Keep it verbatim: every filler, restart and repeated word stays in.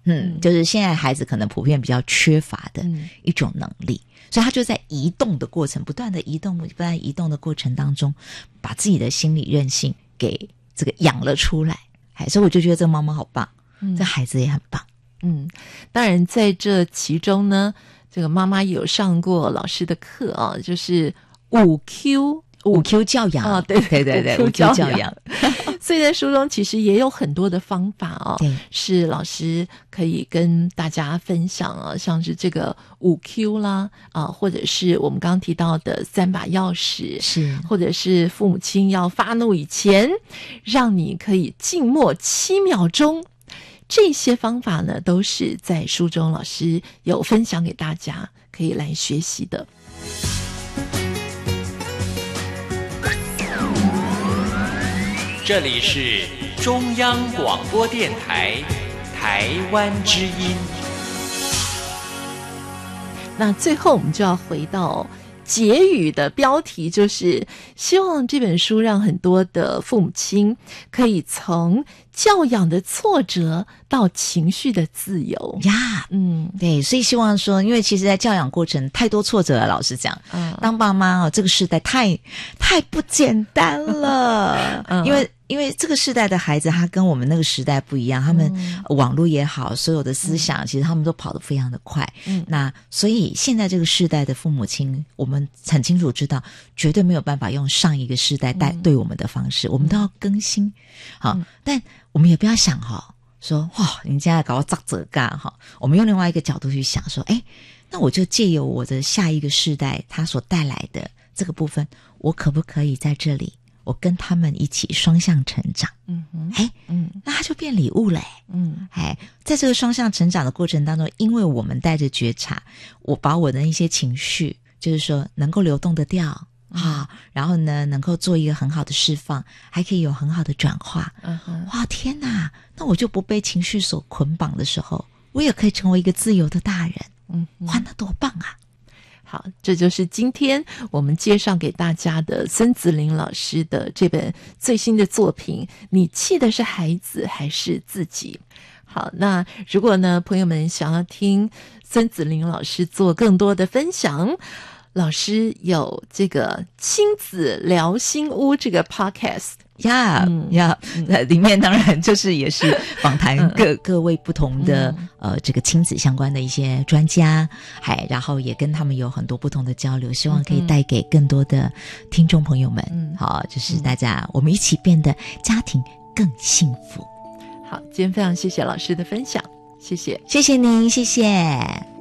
嗯，就是现在孩子可能普遍比较缺乏的一种能力，嗯，所以他就在移动的过程，不断的移动，不断移动的过程当中，把自己的心理韧性给这个养了出来。所以我就觉得这个妈妈好棒，嗯，这孩子也很棒。 嗯，当然在这其中呢，这个妈妈也有上过老师的课啊，就是五 Q。 五 Q 教养啊，对对对对，五 Q 教养。 所以在书中其实也有很多的方法哦，是老师可以跟大家分享啊，像是这个五 Q 啦啊，或者是我们刚刚提到的三把钥匙， 是，或者是父母亲要发怒以前，让你可以静默七秒钟。这些方法呢，都是在书中老师有分享给大家，可以来学习的。 这里是中央广播电台台湾之音。 那最后我们就要回到结语的标题，就是希望这本书让很多的父母亲可以从教养的挫折到情绪的自由呀，嗯，对，所以希望说，因为其实在教养过程太多挫折了，老实讲，嗯，当爸妈哦，这个时代太太不简单了，嗯，因为因为这个时代的孩子，他跟我们那个时代不一样，他们网络也好，所有的思想，嗯，其实他们都跑得非常的快。嗯，那所以现在这个时代的父母亲，我们很清楚知道，绝对没有办法用上一个时代带对我们的方式，嗯，我们都要更新。好，嗯，但我们也不要想哈，说哇，人家搞我咋折干哈？我们用另外一个角度去想，说，哎，那我就借由我的下一个世代他所带来的这个部分，我可不可以在这里？我跟他们一起双向成长，嗯哼，哎，嗯，那他就变礼物了，嗯，哎，在这个双向成长的过程当中，因为我们带着觉察，我把我的一些情绪，就是说能够流动的掉，嗯，啊，然后呢，能够做一个很好的释放，还可以有很好的转化，嗯哼，哇，天哪，那我就不被情绪所捆绑的时候，我也可以成为一个自由的大人，嗯，哇，那多棒啊！ 好，这就是今天我们介绍给大家的孙子林老师的这本最新的作品，你气的是孩子还是自己？好，那如果呢，朋友们想要听孙子林老师做更多的分享，老师有这个亲子聊心屋这个 podcast。 呀呀，里面当然就是也是访谈各各位不同的、嗯、呃这个亲子相关的一些专家，还然后也跟他们有很多不同的交流，希望可以带给更多的听众朋友们，嗯，好，就是大家、嗯、我们一起变得家庭更幸福。 好，今天非常谢谢老师的分享，谢谢， 谢谢您，谢谢。